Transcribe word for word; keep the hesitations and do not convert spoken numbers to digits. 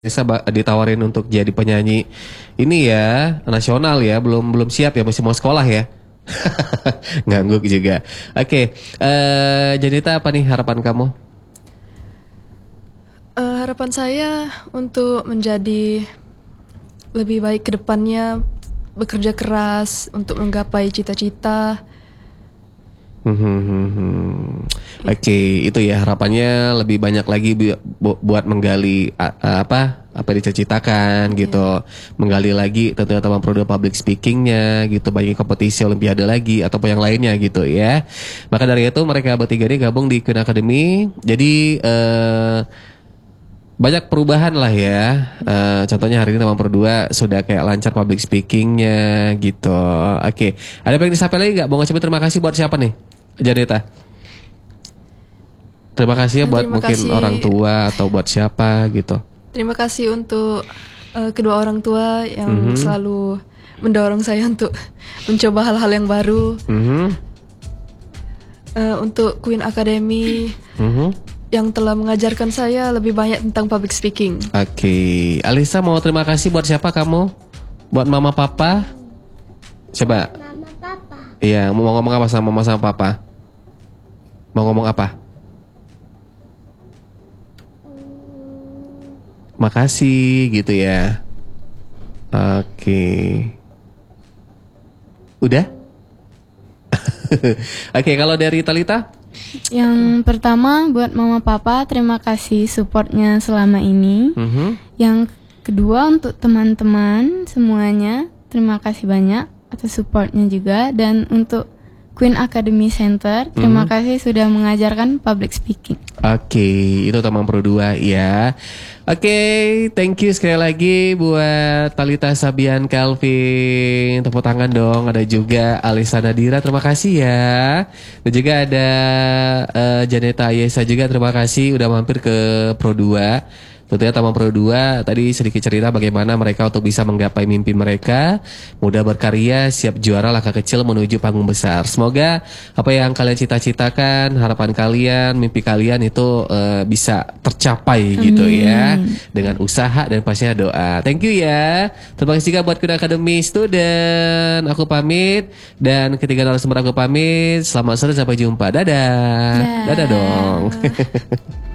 Bisa ba ditawarin untuk jadi penyanyi ini ya, nasional ya, belum belum siap ya, masih mau sekolah ya? Ngangguk juga. Oke, eee, Janita apa nih harapan kamu? Eee, harapan saya untuk menjadi lebih baik ke depannya, bekerja keras untuk menggapai cita-cita. Mhm mhm mhm. Oke, itu ya harapannya lebih banyak lagi bia bu buat menggali a apa, apa yang dicita-citakan gitu. Menggali lagi tentunya tentang produk public speaking-nya gitu, banyak kompetisi olimpiade lagi ataupun yang lainnya gitu ya. Maka dari itu mereka bertiga ini gabung di Queen Academy. Jadi, eee, banyak perubahan lah ya, eee, contohnya hari ini teman berdua sudah kayak lancar public speaking-nya gitu. Oke, ada yang pengen disampaikan lagi nggak? Mau ngucapin terima kasih buat siapa nih, Janita? Terima kasih ya buat Terima mungkin orang kasih tua atau buat siapa gitu. terima kasih untuk, eee, kedua orang tua yang Mhm. selalu mendorong saya untuk mencoba hal-hal yang baru. Mhm. Eee, untuk Queen Academy Mhm. yang telah mengajarkan saya lebih banyak tentang public speaking. Oke, Alisa mau terima kasih buat siapa kamu? Buat mama papa? Coba. Mama papa. Iya, mau ngomong apa sama mama sama papa? Mau ngomong apa? Makasih gitu ya. Oke. Udah? Oke, kalau dari Talita? Yang pertama buat mama papa, terima kasih supportnya selama ini. Mhm. Yang kedua untuk teman-teman semuanya, terima kasih banyak atas supportnya juga. Dan untuk Queen Academy Center, terima Mhm. kasih sudah mengajarkan public speaking. Oke, itu teman pro dua ya. Oke, thank you sekali lagi buat Talita Sabian Calvin. Tepuk tangan dong. Ada juga Alisa Nadira, terima kasih ya. Dan juga ada eh, Janeta Yesa juga, terima kasih udah mampir ke Pro dua. Tentunya Taman Pro dua tadi sedikit cerita bagaimana mereka untuk bisa menggapai mimpi mereka, mudah berkarya, siap juara langkah kecil menuju panggung besar. Semoga apa yang kalian cita-citakan, harapan kalian, mimpi kalian itu eh, bisa tercapai gitu ya, dengan usaha dan pastinya doa. Thank you ya. Terima kasih juga buat Queen Academy Student. Aku pamit dan ketiga narasumber aku pamit. Selamat sore, sampai jumpa. Dadah. Dah. Dadah dong.